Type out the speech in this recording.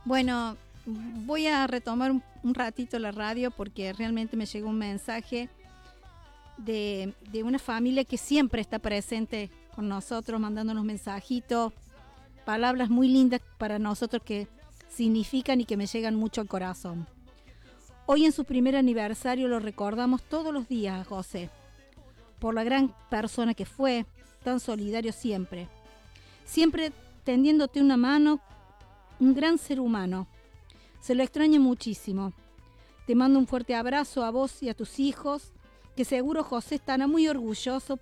Bueno, voy a retomar un ratito la radio porque realmente me llegó un mensaje de una familia que siempre está presente con nosotros, mandándonos mensajitos, palabras muy lindas para nosotros que significan y que me llegan mucho al corazón. Hoy en su primer aniversario lo recordamos todos los días a José, por la gran persona que fue, tan solidario siempre. Siempre tendiéndote una mano, un gran ser humano. Se lo extraña muchísimo. Te mando un fuerte abrazo a vos y a tus hijos, que seguro José estará muy orgulloso